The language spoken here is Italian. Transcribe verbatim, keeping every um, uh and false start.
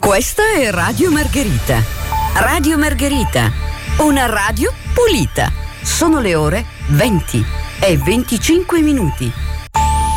Questa è Radio Margherita. Radio Margherita, una radio pulita. Sono le ore venti e venticinque minuti.